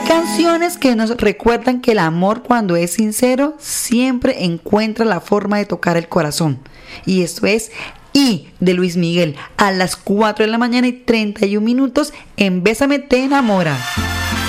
Canciones que nos recuerdan que el amor, cuando es sincero, siempre encuentra la forma de tocar el corazón. Y esto es Y de Luis Miguel, a las 4 de la mañana y 31 minutos en Bésame te enamora.